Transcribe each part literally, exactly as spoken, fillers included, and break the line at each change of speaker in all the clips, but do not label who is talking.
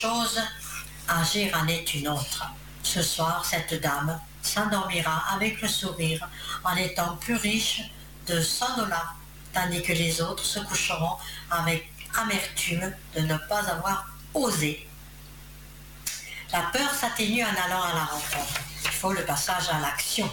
chose, agir en est une autre. Ce soir, cette dame s'endormira avec le sourire en étant plus riche de cent dollars, tandis que les autres se coucheront avec amertume de ne pas avoir osé. La peur s'atténue en allant à la rencontre. Il faut le passage à l'action.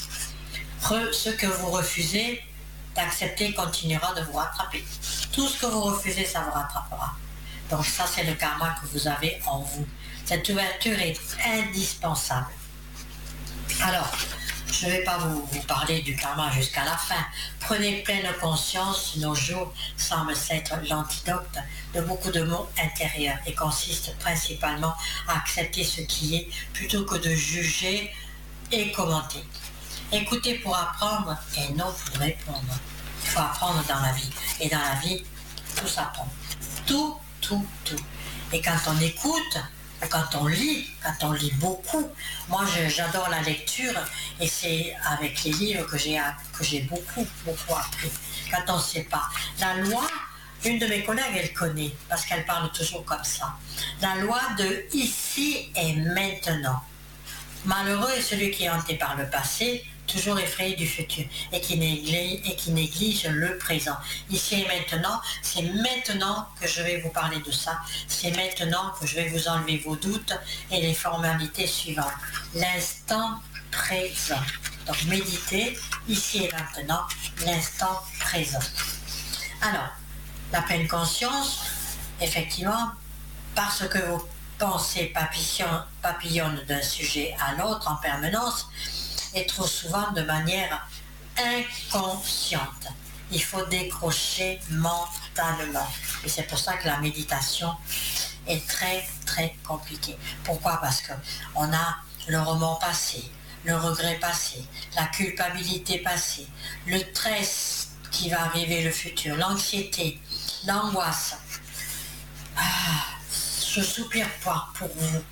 Ce que vous refusez d'accepter continuera de vous rattraper. Tout ce que vous refusez, ça vous rattrapera. Donc ça, c'est le karma que vous avez en vous. Cette ouverture est indispensable. Alors, je ne vais pas vous, vous parler du karma jusqu'à la fin. Prenez pleine conscience, nos jours semblent être l'antidote de beaucoup de maux intérieurs et consiste principalement à accepter ce qui est plutôt que de juger et commenter. Écoutez pour apprendre et non pour répondre. Il faut apprendre dans la vie. Et dans la vie, tout s'apprend. Tout, tout, tout. Et quand on écoute, quand on lit, quand on lit beaucoup, moi je, j'adore la lecture et c'est avec les livres que j'ai, que j'ai beaucoup, beaucoup appris. Quand on ne sait pas. La loi, une de mes collègues, elle connaît, parce qu'elle parle toujours comme ça. La loi de ici et maintenant. Malheureux est celui qui est hanté par le passé, toujours effrayé du futur, et qui néglige, et qui néglige le présent. Ici et maintenant, c'est maintenant que je vais vous parler de ça. C'est maintenant que je vais vous enlever vos doutes et les formalités suivantes. L'instant présent. Donc méditez, ici et maintenant, l'instant présent. Alors, la pleine conscience, effectivement, parce que vos pensées papillonnent d'un sujet à l'autre en permanence, et trop souvent de manière inconsciente. Il faut décrocher mentalement. Et c'est pour ça que la méditation est très, très compliquée. Pourquoi? Parce qu'on a le roman passé, le regret passé, la culpabilité passée, le stress qui va arriver le futur, l'anxiété, l'angoisse. Ah, je soupire pas pour vous.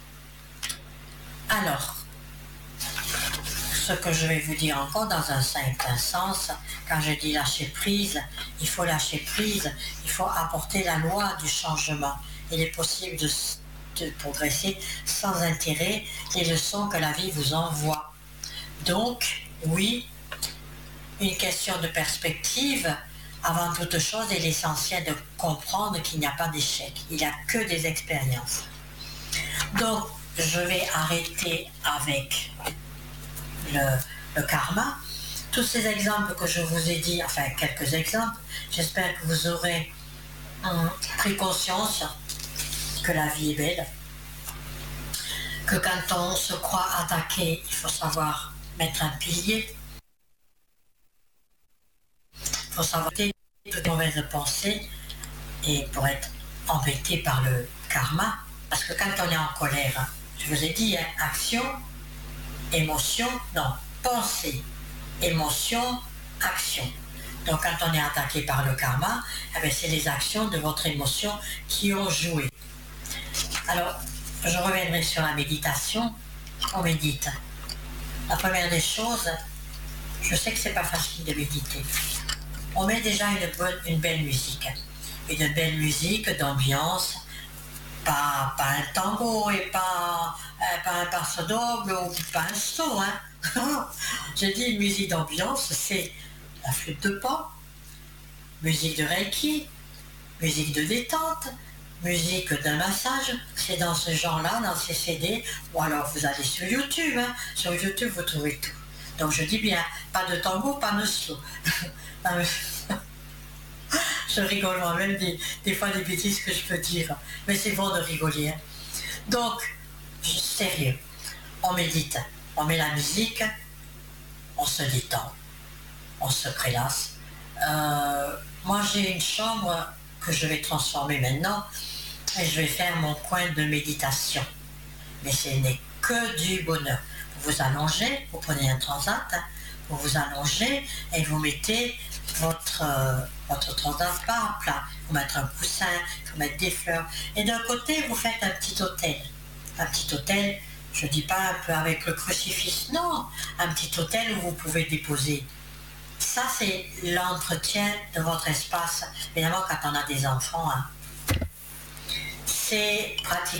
Alors, ce que je vais vous dire encore dans un certain sens, quand je dis lâcher prise, il faut lâcher prise, il faut apporter la loi du changement. Il est possible de, de progresser sans intérêt les leçons que la vie vous envoie. Donc, oui, une question de perspective, avant toute chose, est l'essentiel de comprendre qu'il n'y a pas d'échec, il n'y a que des expériences. Donc, je vais arrêter avec Le, le karma. Tous ces exemples que je vous ai dit, enfin quelques exemples, j'espère que vous aurez hum, pris conscience que la vie est belle, que quand on se croit attaqué, il faut savoir mettre un pilier, il faut savoir toutes les mauvaises pensées et pour être embêté par le karma, parce que quand on est en colère, je vous ai dit, hein, action, émotion, non, pensée, émotion, action. Donc quand on est attaqué par le karma, eh bien, c'est les actions de votre émotion qui ont joué. Alors, je reviendrai sur la méditation. On médite. La première des choses, je sais que c'est pas facile de méditer. On met déjà une, bonne, une belle musique. Une belle musique d'ambiance, pas, pas un tango et pas, pas un passo doble ou pas un saut. Hein. Je dis une musique d'ambiance, c'est la flûte de pan, musique de Reiki, musique de détente, musique d'un massage. C'est dans ce genre-là, dans ces C D, ou alors vous allez sur YouTube. Hein. Sur YouTube, vous trouvez tout. Donc je dis bien, pas de tango, pas de slow. Je rigole moi-même des, des fois des bêtises que je peux dire, mais c'est bon de rigoler. Hein. Donc, sérieux, on médite, on met la musique, on se détend, on se prélasse. Euh, moi j'ai une chambre que je vais transformer maintenant et je vais faire mon coin de méditation. Mais ce n'est que du bonheur. Vous vous allongez, vous prenez un transat, hein, vous vous allongez et vous mettez votre, euh, votre transat pas à plat. Vous mettez un coussin, vous mettez des fleurs. Et d'un côté, vous faites un petit hôtel. Un petit hôtel, je ne dis pas un peu avec le crucifix, non. Un petit hôtel où vous pouvez déposer. Ça, c'est l'entretien de votre espace. Évidemment, quand on a des enfants, hein, c'est pratique.